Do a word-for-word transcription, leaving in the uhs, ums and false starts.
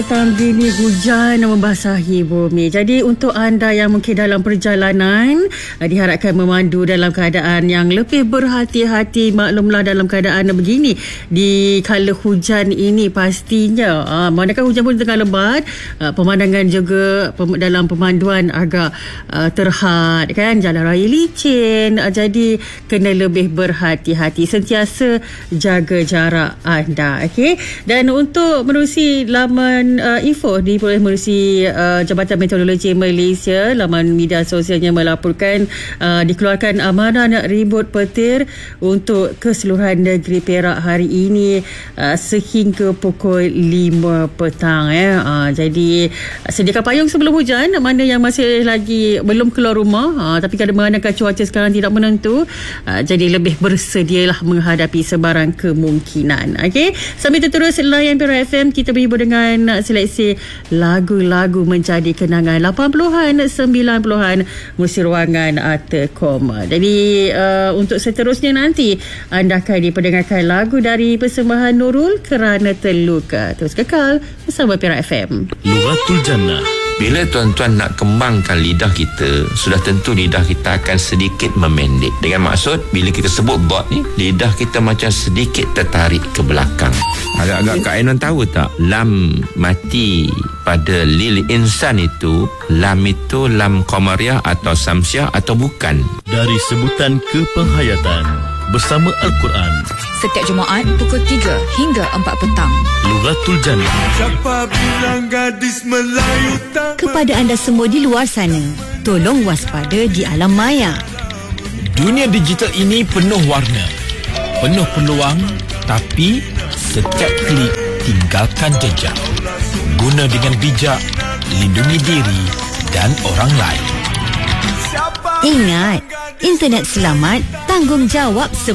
Petang dini hujan membasahi bumi. Jadi untuk anda yang mungkin dalam perjalanan, diharapkan memandu dalam keadaan yang lebih berhati-hati. Maklumlah dalam keadaan begini di kala hujan ini pastinya uh, manakala hujan pun tengah lebat, uh, pemandangan juga pem- dalam pemanduan agak uh, terhad kan, jalan raya licin. Uh, jadi kena lebih berhati-hati, sentiasa jaga jarak anda. Okey, dan untuk menerusi laman Uh, info diperoleh melalui uh, Jabatan Meteorologi Malaysia, laman media sosialnya melaporkan uh, dikeluarkan amaran ribut petir untuk keseluruhan negeri Perak hari ini uh, sehingga pukul lima petang eh. uh, jadi sediakan payung sebelum hujan. Mana yang masih lagi belum keluar rumah uh, tapi kadang-kadang cuaca sekarang tidak menentu, uh, jadi lebih bersedialah menghadapi sebarang kemungkinan. Okey, sambil terus layan Perak F M, kita berhibur dengan seleksi lagu-lagu menjadi kenangan lapan puluhan, sembilan puluhan musim ruangan Artecom. Jadi uh, untuk seterusnya nanti anda akan diperdengarkan lagu dari persembahan Nurul Kerana Terluka. Terus kekal bersama Perak F M. Lughatul Jannah. Bila tuan-tuan nak kembangkan lidah kita, sudah tentu lidah kita akan sedikit memendek. Dengan maksud, bila kita sebut dot ni, lidah kita macam sedikit tertarik ke belakang. Agak-agak Kak Ainon tahu tak, lam mati pada lil insan itu, lam itu lam qamariyah atau samsiah atau bukan? Dari sebutan kepenghayatan bersama Al-Quran. Setiap Jumaat pukul tiga hingga empat petang. Lughatul Jannah. Siapa bilang gadis Melayu tak... Kepada anda semua di luar sana, tolong waspada di alam maya. Dunia digital ini penuh warna, penuh peluang, tapi setiap klik tinggalkan jejak. Guna dengan bijak, lindungi diri dan orang lain. Ingat, internet selamat, tanggungjawab